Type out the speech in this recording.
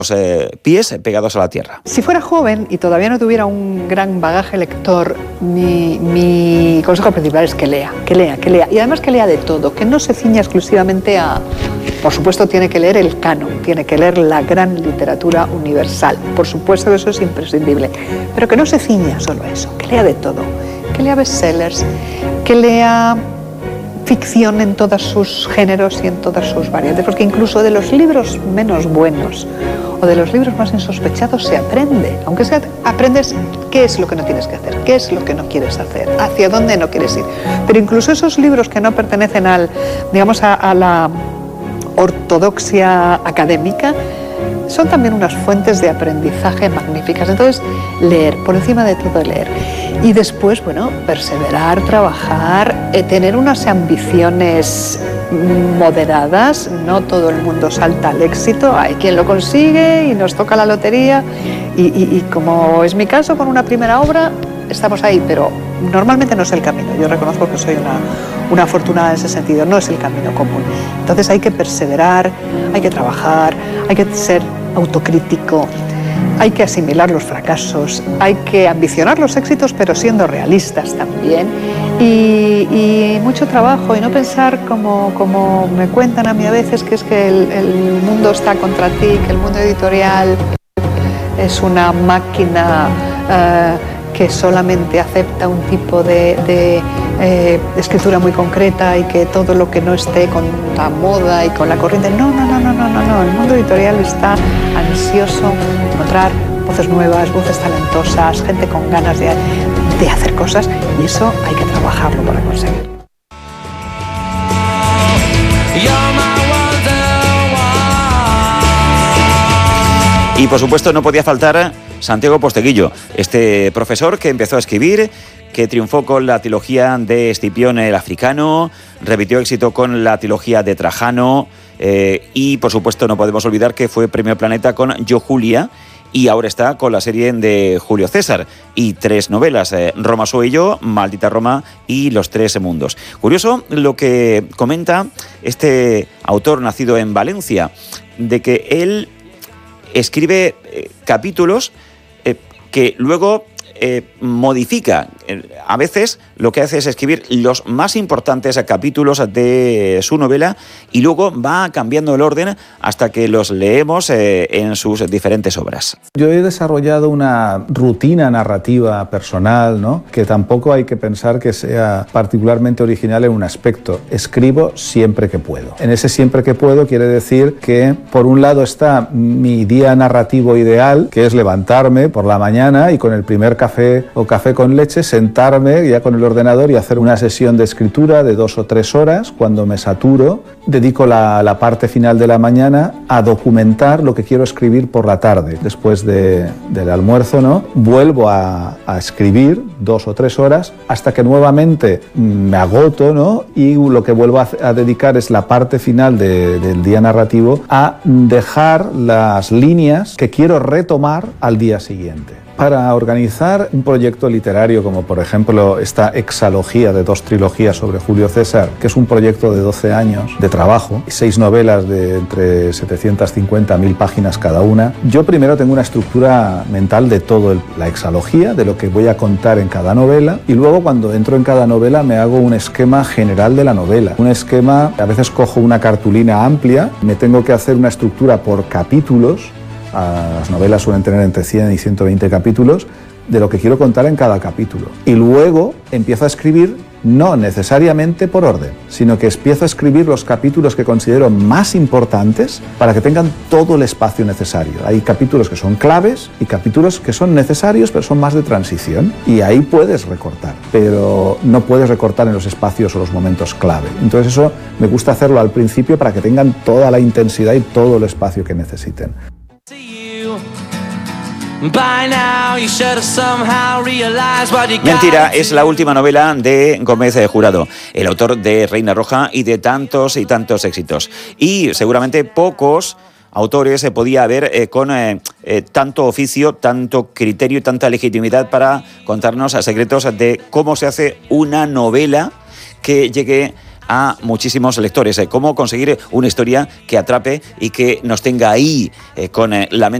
pies pegados a la tierra. Si fuera joven y todavía no tuviera un gran bagaje lector, mi consejo principal es que lea. Y además que lea de todo, que no se ciña exclusivamente a... Por supuesto tiene que leer el canon, tiene que leer la gran literatura universal. Por supuesto que eso es imprescindible. Pero que no se ciña solo a eso, que lea de todo. Que lea bestsellers, que lea ficción en todos sus géneros y en todas sus variantes. Porque incluso de los libros menos buenos o de los libros más insospechados se aprende. Aunque sea, aprendes qué es lo que no tienes que hacer, qué es lo que no quieres hacer, hacia dónde no quieres ir. Pero incluso esos libros que no pertenecen a la ortodoxia académica son también unas fuentes de aprendizaje magníficas. Entonces, leer, por encima de todo leer. Y después, perseverar, trabajar, tener unas ambiciones moderadas. No todo el mundo salta al éxito, hay quien lo consigue y nos toca la lotería. Y como es mi caso, con una primera obra, estamos ahí, pero normalmente no es el camino. Yo reconozco que soy una afortunada en ese sentido, no es el camino común. Entonces hay que perseverar, hay que trabajar, hay que ser autocrítico, hay que asimilar los fracasos, hay que ambicionar los éxitos, pero siendo realistas también. Y mucho trabajo, y no pensar como me cuentan a mí a veces, que es que el mundo está contra ti, que el mundo editorial es una máquina que solamente acepta un tipo de escritura muy concreta y que todo lo que no esté con la moda y con la corriente. No. El mundo editorial está ansioso de encontrar voces nuevas, voces talentosas, gente con ganas de hacer cosas, y eso hay que trabajarlo para conseguir. Y por supuesto no podía faltar Santiago Posteguillo, este profesor que empezó a escribir, que triunfó con la trilogía de Escipión el Africano, repitió éxito con la trilogía de Trajano, y por supuesto no podemos olvidar que fue Premio Planeta con Yo Julia, y ahora está con la serie de Julio César y 3 novelas, Roma soy yo, Maldita Roma y Los Tres Mundos. Curioso lo que comenta este autor nacido en Valencia, de que él escribe capítulos que luego modifica. A veces lo que hace es escribir los más importantes capítulos de su novela y luego va cambiando el orden hasta que los leemos en sus diferentes obras. Yo he desarrollado una rutina narrativa personal, ¿no?, que tampoco hay que pensar que sea particularmente original en un aspecto. Escribo siempre que puedo. En ese siempre que puedo quiere decir que por un lado está mi día narrativo ideal, que es levantarme por la mañana y con el primer café o café con leche sentarme ya con el ordenador y hacer una sesión de escritura de 2 o 3 horas. Cuando me saturo, dedico la parte final de la mañana a documentar lo que quiero escribir por la tarde. Después del almuerzo, ¿no?, vuelvo a escribir 2 o 3 horas hasta que nuevamente me agoto, ¿no?, y lo que vuelvo a dedicar es la parte final del día narrativo a dejar las líneas que quiero retomar al día siguiente. Para organizar un proyecto literario como por ejemplo esta hexalogía de 2 trilogías sobre Julio César, que es un proyecto de 12 años de trabajo, 6 novelas de entre 750 a 1000 páginas cada una, yo primero tengo una estructura mental de todo la hexalogía, de lo que voy a contar en cada novela, y luego cuando entro en cada novela me hago un esquema general de la novela. Un esquema, a veces cojo una cartulina amplia, me tengo que hacer una estructura por capítulos. Las novelas suelen tener entre 100 y 120 capítulos, de lo que quiero contar en cada capítulo. Y luego empiezo a escribir, no necesariamente por orden, sino que empiezo a escribir los capítulos que considero más importantes para que tengan todo el espacio necesario. Hay capítulos que son claves y capítulos que son necesarios, pero son más de transición. Y ahí puedes recortar, pero no puedes recortar en los espacios o los momentos clave. Entonces eso me gusta hacerlo al principio para que tengan toda la intensidad y todo el espacio que necesiten. Mentira es la última novela de Gómez Jurado, el autor de Reina Roja y de tantos y tantos éxitos. Y seguramente pocos autores se podía haber con tanto oficio, tanto criterio y tanta legitimidad para contarnos secretos de cómo se hace una novela que llegue a muchísimos lectores. Cómo conseguir una historia que atrape y que nos tenga ahí con la mente